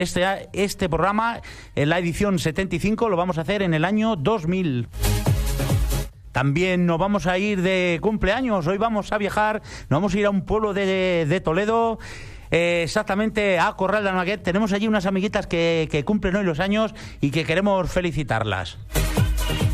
Este programa, en la edición 75, lo vamos a hacer en el año 2000. También nos vamos a ir de cumpleaños. Hoy vamos a viajar, nos vamos a ir a un pueblo de Toledo, exactamente a Corral de Almaguer. Tenemos allí unas amiguitas que cumplen hoy los años y que queremos felicitarlas.